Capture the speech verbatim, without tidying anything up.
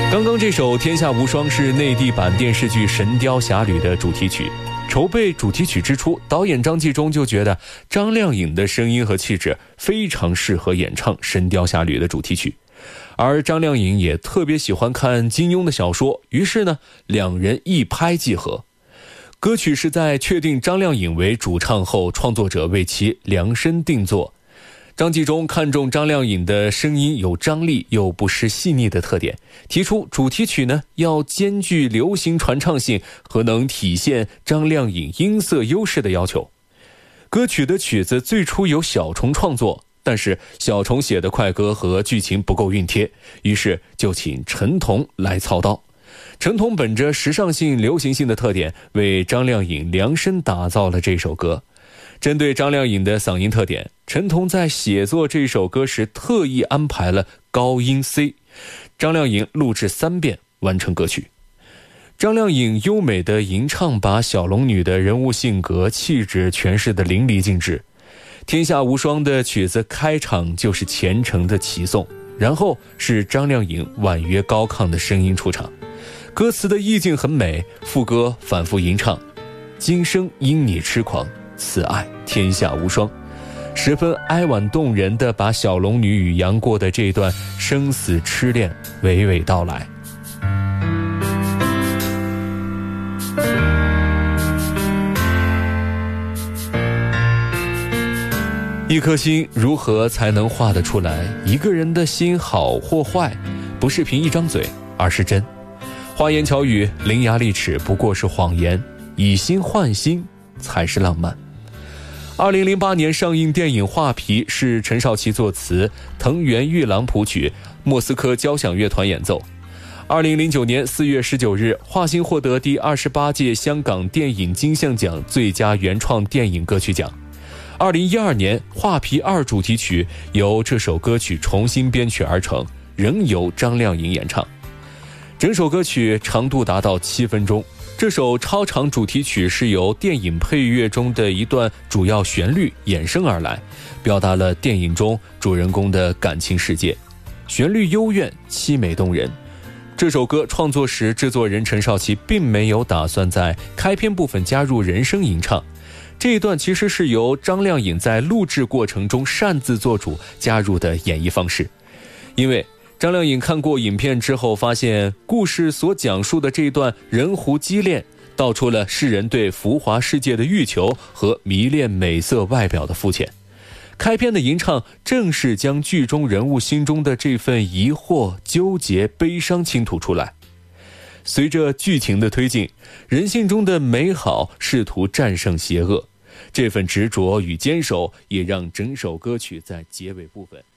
刚刚这首《天下无双》是内地版电视剧《神雕侠侣》的主题曲。筹备主题曲之初，导演张纪中就觉得张靓颖的声音和气质非常适合演唱《神雕侠侣》的主题曲，而张靓颖也特别喜欢看金庸的小说，于是呢，两人一拍即合。歌曲是在确定张靓颖为主唱后，创作者为其量身定做。张纪中看中张靓颖的声音有张力又不失细腻的特点，提出主题曲呢要兼具流行传唱性和能体现张靓颖音色优势的要求。歌曲的曲子最初由小虫创作，但是小虫写的快歌和剧情不够熨贴，于是就请陈彤来操刀。陈彤本着时尚性、流行性的特点，为张靓颖量身打造了这首歌。针对张靓颖的嗓音特点，陈彤在写作这首歌时特意安排了高音 C， 张靓颖录制三遍完成歌曲。张靓颖优美的吟唱把小龙女的人物性格、气质诠释得淋漓尽致。天下无双的曲子开场就是虔诚的齐颂，然后是张靓颖婉约高亢的声音出场。歌词的意境很美，副歌反复吟唱，今生因你痴狂，此爱天下无双，十分哀婉动人地把小龙女与杨过的这段生死痴恋娓娓道来。一颗心如何才能画得出来？一个人的心好或坏，不是凭一张嘴，而是真。花言巧语、伶牙俐齿不过是谎言，以心换心才是浪漫。二零零八年上映电影《画皮》，是陈少琪作词，藤原玉郎谱曲，莫斯科交响乐团演奏。二零零九年四月十九日，华星获得第二十八届香港电影金像奖最佳原创电影歌曲奖。二零一二年，《画皮二》主题曲由这首歌曲重新编曲而成，仍由张靓颖演唱。整首歌曲长度达到七分钟。这首超长主题曲是由电影配乐中的一段主要旋律衍生而来，表达了电影中主人公的感情世界，旋律幽怨，凄美动人。这首歌创作时，制作人陈少琪并没有打算在开篇部分加入人声吟唱，这一段其实是由张靓颖在录制过程中擅自做主加入的演绎方式。因为张靓颖看过影片之后，发现故事所讲述的这段人狐畸恋，道出了世人对浮华世界的欲求和迷恋美色外表的肤浅。开篇的吟唱正是将剧中人物心中的这份疑惑、纠结、悲伤倾吐出来。随着剧情的推进，人性中的美好试图战胜邪恶，这份执着与坚守也让整首歌曲在结尾部分